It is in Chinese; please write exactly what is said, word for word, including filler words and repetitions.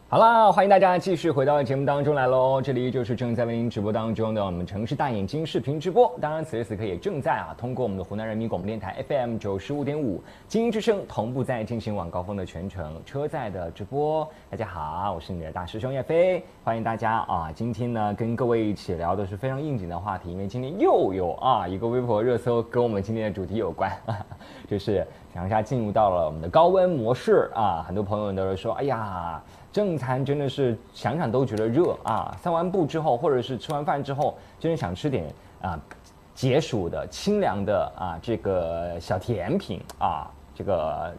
好啦，欢迎大家继续回到节目当中来喽！这里就是正在为您直播当中的我们城市大眼睛视频直播，当然此时此刻也正在啊通过我们的湖南人民广播电台 F M 九十五点五精英之声同步在进行晚高峰的全程车载的直播。大家好，我是你的大师兄叶飞，欢迎大家啊！今天呢跟各位一起聊的是非常应景的话题，因为今天又有啊一个微博热搜跟我们今天的主题有关，就是长沙进入到了我们的高温模式啊，很多朋友都是说，哎呀。正餐真的是想想都觉得热啊！散完步之后，或者是吃完饭之后，真的想吃点啊解暑的、清凉的啊这个小甜品啊，这个